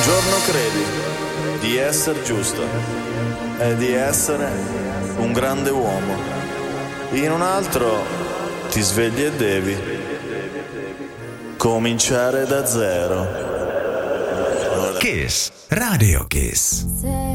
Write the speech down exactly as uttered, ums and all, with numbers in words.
giorno credi di essere giusto e di essere un grande uomo, in un altro ti svegli e devi cominciare da zero. Kiss, Radio Kiss.